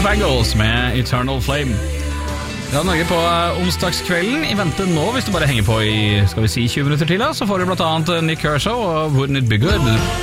Bangles med Eternal Flame. Ja, Norge på onsdagskvelden. I vente nå, hvis du bare henger på i, skal vi si, 20 minutter til, så får du blant annet Nick Kershaw og Wouldn't It Be Good.